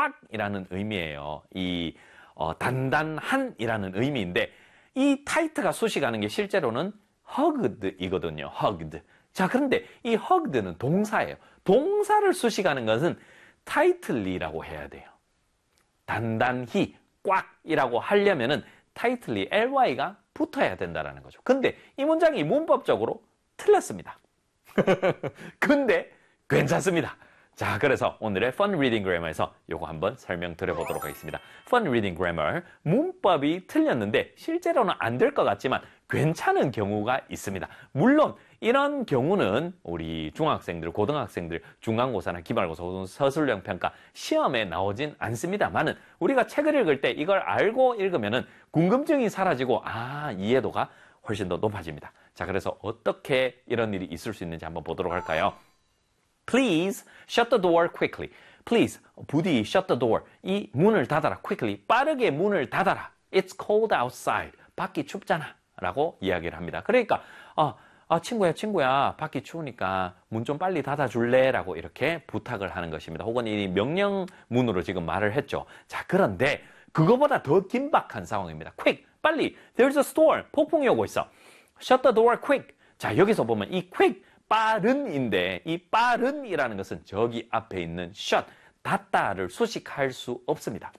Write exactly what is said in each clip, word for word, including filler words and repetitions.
꽉이라는 의미예요. 이 어, 단단한이라는 의미인데 이 tight가 수식하는 게 실제로는 hugged이거든요. hugged. 자, 그런데 이 hugged는 동사예요. 동사를 수식하는 것은 tightly라고 해야 돼요. 단단히 꽉이라고 하려면은 tightly ly가 붙어야 된다는 거죠. 근데 이 문장이 문법적으로 틀렸습니다. 근데 괜찮습니다. 자, 그래서 오늘의 Fun Reading Grammar에서 요거 한번 설명드려보도록 하겠습니다. Fun Reading Grammar, 문법이 틀렸는데 실제로는 안 될 것 같지만 괜찮은 경우가 있습니다. 물론 이런 경우는 우리 중학생들, 고등학생들, 중간고사나 기말고사 혹은 서술형 평가 시험에 나오진 않습니다만은 우리가 책을 읽을 때 이걸 알고 읽으면은 궁금증이 사라지고 아, 이해도가 훨씬 더 높아집니다. 자, 그래서 어떻게 이런 일이 있을 수 있는지 한번 보도록 할까요? Please shut the door quickly. Please, 부디 shut the door. 이 문을 닫아라. quickly. 빠르게 문을 닫아라. It's cold outside. 밖이 춥잖아. 라고 이야기를 합니다. 그러니까 어, 아, 친구야, 친구야, 밖이 추우니까 문 좀 빨리 닫아줄래? 라고 이렇게 부탁을 하는 것입니다. 혹은 이 명령문으로 지금 말을 했죠. 자, 그런데 그거보다 더 긴박한 상황입니다. quick, 빨리. There's a storm. 폭풍이 오고 있어. Shut the door quick. 자, 여기서 보면 이 quick, 빠른인데 이 빠른이라는 것은 저기 앞에 있는 shut, 닫다를 수식할 수 없습니다.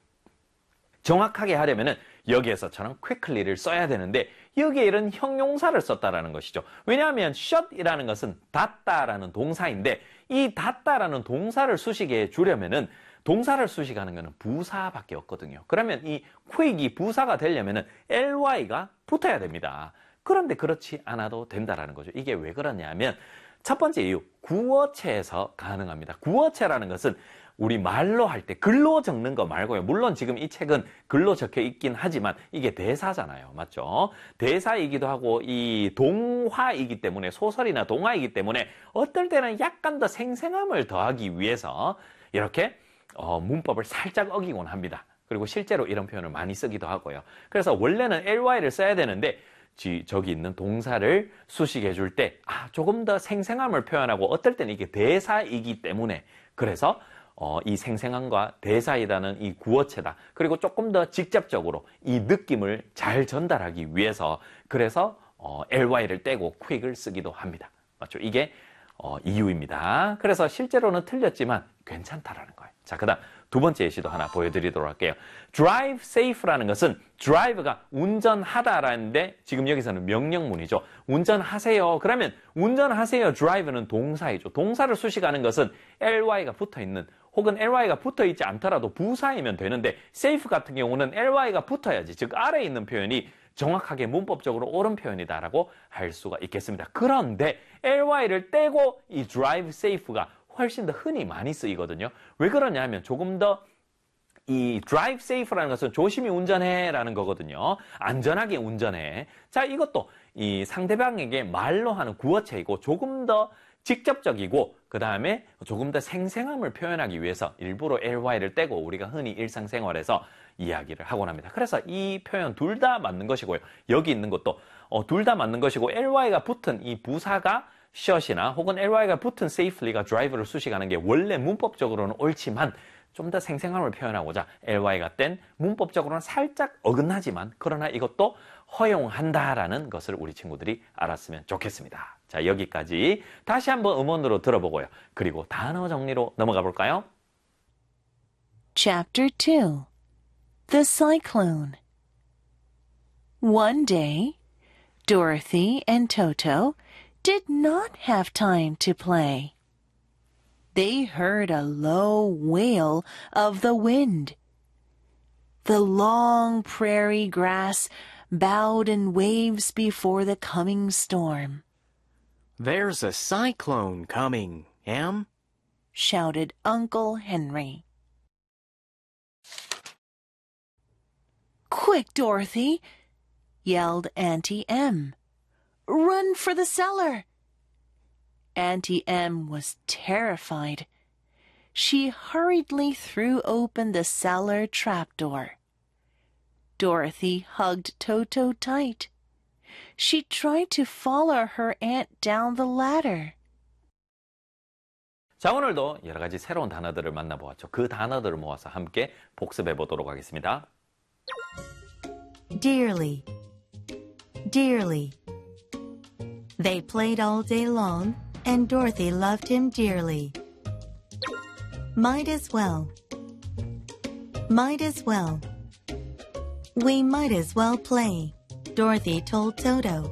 정확하게 하려면은 여기에서처럼 quickly를 써야 되는데 여기에 이런 형용사를 썼다라는 것이죠. 왜냐하면 shut이라는 것은 닫다라는 동사인데 이 닫다라는 동사를 수식해 주려면은 동사를 수식하는 것은 부사밖에 없거든요. 그러면 이 quick이 부사가 되려면은 ly가 붙어야 됩니다. 그런데 그렇지 않아도 된다라는 거죠. 이게 왜 그러냐면 첫 번째 이유, 구어체에서 가능합니다. 구어체라는 것은 우리 말로 할 때 글로 적는 거 말고요. 물론 지금 이 책은 글로 적혀 있긴 하지만 이게 대사잖아요. 맞죠? 대사이기도 하고 이 동화이기 때문에 소설이나 동화이기 때문에 어떨 때는 약간 더 생생함을 더하기 위해서 이렇게 어, 문법을 살짝 어기곤 합니다. 그리고 실제로 이런 표현을 많이 쓰기도 하고요. 그래서 원래는 ly를 써야 되는데 저기 있는 동사를 수식해 줄 때 아, 조금 더 생생함을 표현하고 어떨 때는 이게 대사이기 때문에 그래서 어, 이 생생함과 대사이라는 이 구어체다. 그리고 조금 더 직접적으로 이 느낌을 잘 전달하기 위해서 그래서 어, ly를 떼고 quick을 쓰기도 합니다. 맞죠? 이게 어, 이유입니다. 그래서 실제로는 틀렸지만 괜찮다라는 거예요. 자, 그 다음 두 번째 예시도 하나 보여드리도록 할게요. drive safe라는 것은 drive가 운전하다라는데 지금 여기서는 명령문이죠. 운전하세요. 그러면 운전하세요. drive는 동사이죠. 동사를 수식하는 것은 ly가 붙어있는 혹은 ly가 붙어있지 않더라도 부사이면 되는데 safe 같은 경우는 ly가 붙어야지. 즉 아래에 있는 표현이 정확하게 문법적으로 옳은 표현이다라고 할 수가 있겠습니다. 그런데 ly를 떼고 이 drive safe가 훨씬 더 흔히 많이 쓰이거든요. 왜 그러냐 하면 조금 더 이 drive safe라는 것은 조심히 운전해 라는 거거든요. 안전하게 운전해. 자, 이것도 이 상대방에게 말로 하는 구어체이고 조금 더 직접적이고 그 다음에 조금 더 생생함을 표현하기 위해서 일부러 ly를 떼고 우리가 흔히 일상생활에서 이야기를 하곤 합니다. 그래서 이 표현 둘 다 맞는 것이고요. 여기 있는 것도 어, 둘 다 맞는 것이고 ly가 붙은 이 부사가 shut이나 혹은 ly가 붙은 safely가 drive를 수식하는 게 원래 문법적으로는 옳지만 좀 더 생생함을 표현하고자 ly가 뗀 문법적으로는 살짝 어긋나지만 그러나 이것도 허용한다라는 것을 우리 친구들이 알았으면 좋겠습니다. 자, 여기까지 다시 한번 음원으로 들어보고요. 그리고 단어 정리로 넘어가 볼까요? Chapter two. The Cyclone. One day, Dorothy and Toto did not have time to play. They heard a low wail of the wind. The long prairie grass bowed in waves before the coming storm. There's a cyclone coming, Em, shouted Uncle Henry. Quick, Dorothy, yelled Auntie Em. Run for the cellar. Auntie Em was terrified. She hurriedly threw open the cellar trapdoor. Dorothy hugged Toto tight. She tried to follow her aunt down the ladder. 자, 오늘도 여러 가지 새로운 단어들을 만나보았죠. 그 단어들을 모아서 함께 복습해 보도록 하겠습니다. Dearly, dearly. They played all day long, and Dorothy loved him dearly. Might as well, might as well. We might as well play, Dorothy told Toto.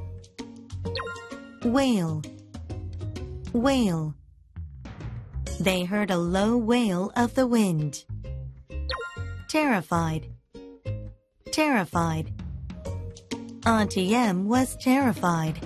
Wail, wail. They heard a low wail of the wind. Terrified, terrified. Auntie M was terrified.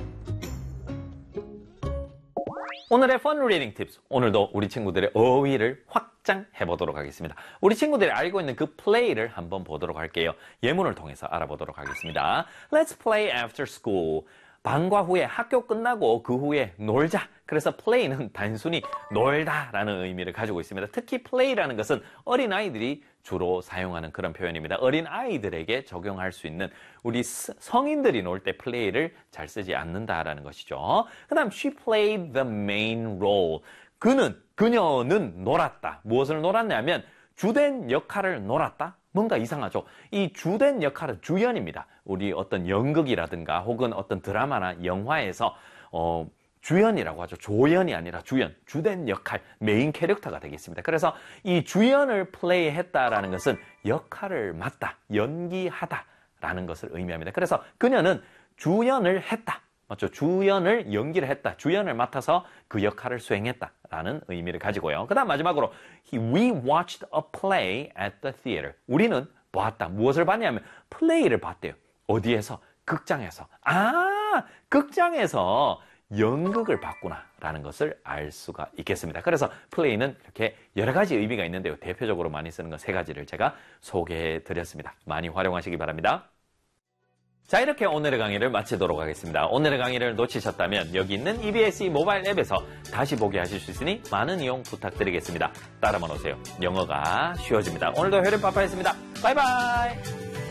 오늘의 Fun Reading Tips. 오늘도 우리 친구들의 어휘를 확장해 보도록 하겠습니다. 우리 친구들이 알고 있는 그 play를 한번 보도록 할게요. 예문을 통해서 알아보도록 하겠습니다. Let's play after school. 방과 후에 학교 끝나고 그 후에 놀자. 그래서 play는 단순히 놀다라는 의미를 가지고 있습니다. 특히 play라는 것은 어린아이들이 주로 사용하는 그런 표현입니다. 어린아이들에게 적용할 수 있는 우리 성인들이 놀 때 play를 잘 쓰지 않는다라는 것이죠. 그 다음 she played the main role. 그는, 그녀는 놀았다. 무엇을 놀았냐면 주된 역할을 놀았다? 뭔가 이상하죠. 이 주된 역할은 주연입니다. 우리 어떤 연극이라든가 혹은 어떤 드라마나 영화에서 어, 주연이라고 하죠. 조연이 아니라 주연, 주된 역할, 메인 캐릭터가 되겠습니다. 그래서 이 주연을 플레이했다라는 것은 역할을 맡다, 연기하다라는 것을 의미합니다. 그래서 그녀는 주연을 했다. 맞죠? 주연을 연기를 했다. 주연을 맡아서 그 역할을 수행했다라는 의미를 가지고요. 그 다음 마지막으로 We watched a play at the theater. 우리는 보았다. 무엇을 봤냐면 플레이를 봤대요. 어디에서? 극장에서. 아, 극장에서 연극을 봤구나 라는 것을 알 수가 있겠습니다. 그래서 플레이는 이렇게 여러 가지 의미가 있는데요. 대표적으로 많이 쓰는 건 세 가지를 제가 소개해 드렸습니다. 많이 활용하시기 바랍니다. 자, 이렇게 오늘의 강의를 마치도록 하겠습니다. 오늘의 강의를 놓치셨다면 여기 있는 이비에스 모바일 앱에서 다시 보게 하실 수 있으니 많은 이용 부탁드리겠습니다. 따라만 오세요. 영어가 쉬워집니다. 오늘도 혜련 빠빠였습니다. 바이바이.